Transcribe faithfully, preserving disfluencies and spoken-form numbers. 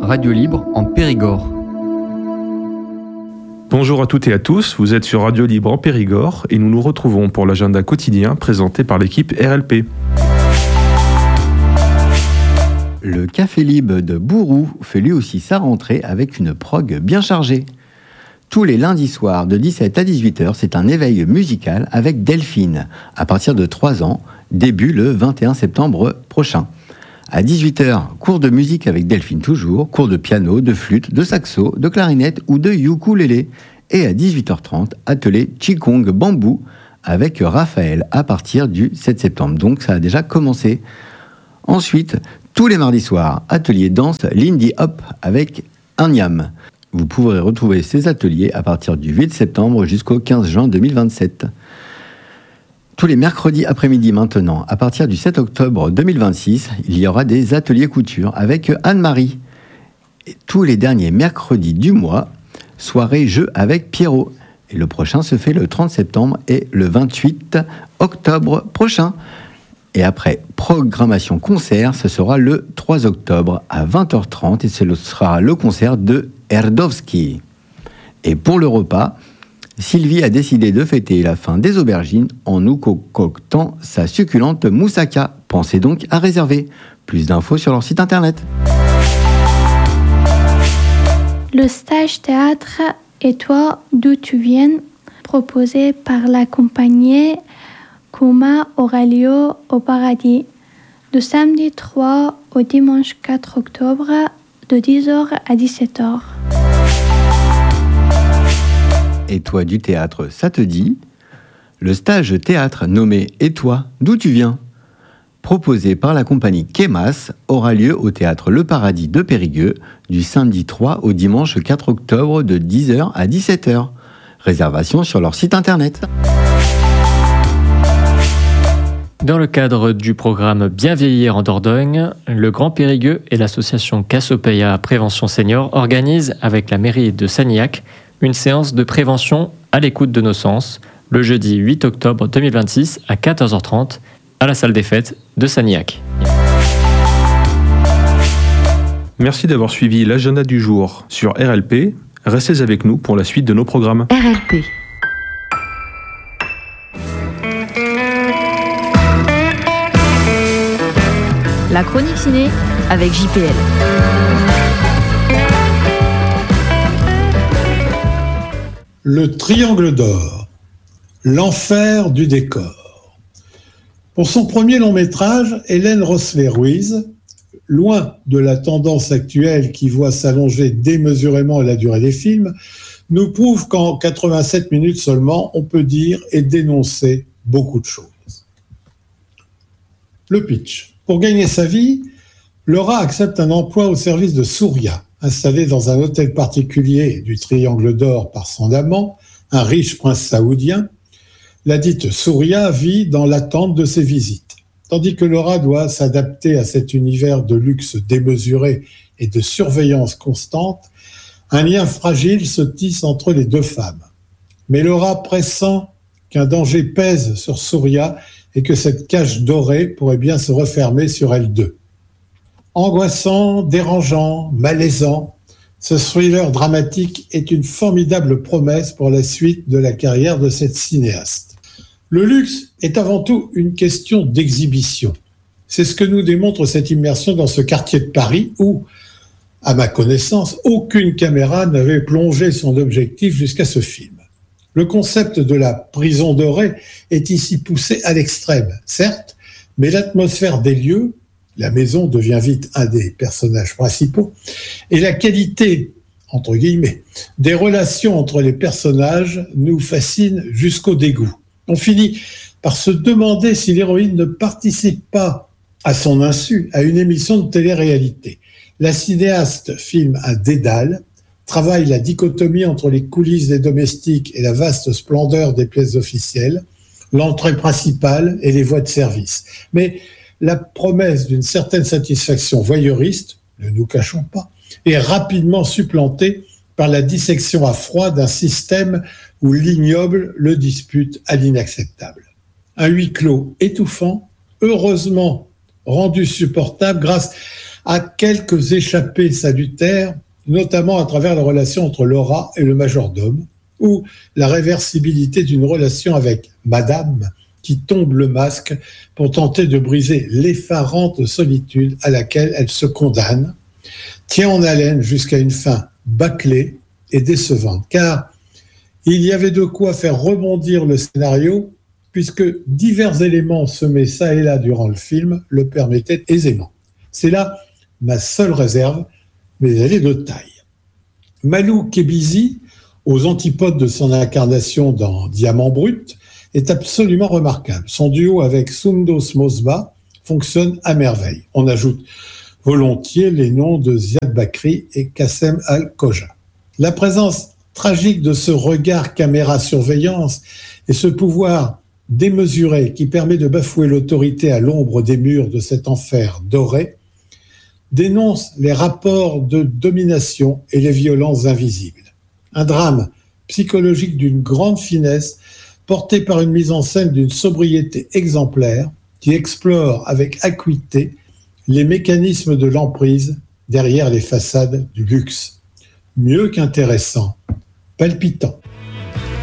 Radio Libre en Périgord. Bonjour à toutes et à tous, vous êtes sur Radio Libre en Périgord et nous nous retrouvons pour l'agenda quotidien présenté par l'équipe R L P. Le Café Libre de Bourou fait lui aussi sa rentrée avec une prog bien chargée. Tous les lundis soirs de dix-sept à dix-huit heures, c'est un éveil musical avec Delphine, à partir de trois ans, début le vingt et un septembre prochain. À dix-huit heures, cours de musique avec Delphine toujours, cours de piano, de flûte, de saxo, de clarinette ou de ukulélé. Et à dix-huit heures trente, atelier Qigong Bambou avec Raphaël à partir du sept septembre. Donc ça a déjà commencé. Ensuite, tous les mardis soirs, atelier danse Lindy Hop avec Anyam. Vous pourrez retrouver ces ateliers à partir du huit septembre jusqu'au quinze juin deux mille vingt-sept. Tous les mercredis après-midi maintenant, à partir du sept octobre deux mille vingt-six, il y aura des ateliers couture avec Anne-Marie. Et tous les derniers mercredis du mois, soirée jeu avec Pierrot. Et le prochain se fait le trente septembre et le vingt-huit octobre prochain. Et après programmation concert, ce sera le trois octobre à vingt heures trente et ce sera le concert de Erdowski. Et pour le repas, Sylvie a décidé de fêter la fin des aubergines en nous concoctant sa succulente moussaka. Pensez donc à réserver. Plus d'infos sur leur site internet. Le stage théâtre Et toi, d'où tu viens, proposé par la compagnie Kuma Aurelio au Paradis, du samedi trois au dimanche quatre octobre, de dix heures à dix-sept heures. Et toi du théâtre, ça te dit ? Le stage théâtre nommé Et toi, d'où tu viens ? Proposé par la compagnie Kemas, aura lieu au théâtre Le Paradis de Périgueux du samedi trois au dimanche quatre octobre de dix heures à dix-sept heures. Réservation sur leur site internet. Dans le cadre du programme Bien vieillir en Dordogne, le Grand Périgueux et l'association Cassiopeia Prévention Senior organisent avec la mairie de Sanilhac une séance de prévention à l'écoute de nos sens le jeudi huit octobre deux mille vingt-six à quatorze heures trente à la salle des fêtes de Sanilhac. Merci d'avoir suivi l'agenda du jour sur R L P. Restez avec nous pour la suite de nos programmes. R L P. La chronique ciné avec J P L. Le Triangle d'Or, l'enfer du décor. Pour son premier long métrage, Hélène Rossler-Ruiz, loin de la tendance actuelle qui voit s'allonger démesurément la durée des films, nous prouve qu'en quatre-vingt-sept minutes seulement, on peut dire et dénoncer beaucoup de choses. Le pitch. Pour gagner sa vie, Laura accepte un emploi au service de Surya, installé dans un hôtel particulier du Triangle d'Or par son amant, un riche prince saoudien. La dite Surya vit dans l'attente de ses visites, tandis que Laura doit s'adapter à cet univers de luxe démesuré et de surveillance constante. Un lien fragile se tisse entre les deux femmes. Mais Laura pressent qu'un danger pèse sur Surya et que cette cage dorée pourrait bien se refermer sur elle deux. Angoissant, dérangeant, malaisant, ce thriller dramatique est une formidable promesse pour la suite de la carrière de cette cinéaste. Le luxe est avant tout une question d'exhibition. C'est ce que nous démontre cette immersion dans ce quartier de Paris où, à ma connaissance, aucune caméra n'avait plongé son objectif jusqu'à ce film. Le concept de la prison dorée est ici poussé à l'extrême, certes, mais l'atmosphère des lieux, la maison devient vite un des personnages principaux, et la qualité, entre guillemets, des relations entre les personnages nous fascine jusqu'au dégoût. On finit par se demander si l'héroïne ne participe pas, à son insu, à une émission de télé-réalité. La cinéaste filme un dédale, travaille la dichotomie entre les coulisses des domestiques et la vaste splendeur des pièces officielles, l'entrée principale et les voies de service. Mais la promesse d'une certaine satisfaction voyeuriste, ne nous cachons pas, est rapidement supplantée par la dissection à froid d'un système où l'ignoble le dispute à l'inacceptable. Un huis clos étouffant, heureusement rendu supportable grâce a quelques échappées salutaires, notamment à travers la relation entre Laura et le majordome, ou la réversibilité d'une relation avec Madame, qui tombe le masque pour tenter de briser l'effarante solitude à laquelle elle se condamne, tient en haleine jusqu'à une fin bâclée et décevante, car il y avait de quoi faire rebondir le scénario, puisque divers éléments semés ça et là durant le film le permettaient aisément. C'est là ma seule réserve, mais elle est de taille. Malou Kebizi, aux antipodes de son incarnation dans Diamant Brut, est absolument remarquable. Son duo avec Soundos Mosba fonctionne à merveille. On ajoute volontiers les noms de Ziad Bakri et Kassem Al-Koja. La présence tragique de ce regard caméra-surveillance et ce pouvoir démesuré qui permet de bafouer l'autorité à l'ombre des murs de cet enfer doré dénonce les rapports de domination et les violences invisibles. Un drame psychologique d'une grande finesse, porté par une mise en scène d'une sobriété exemplaire, qui explore avec acuité les mécanismes de l'emprise derrière les façades du luxe. Mieux qu'intéressant, palpitant.